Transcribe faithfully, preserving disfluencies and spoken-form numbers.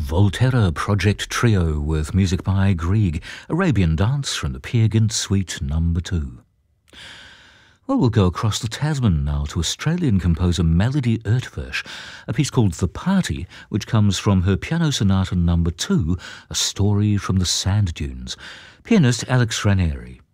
Volterra Project Trio with music by Grieg, Arabian Dance from the Peer Gynt Suite number two. Well, we'll go across the Tasman now to Australian composer Melody Ertwersch, a piece called The Party, which comes from her Piano Sonata number two, A Story from the Sand Dunes. Pianist Alex Ranieri.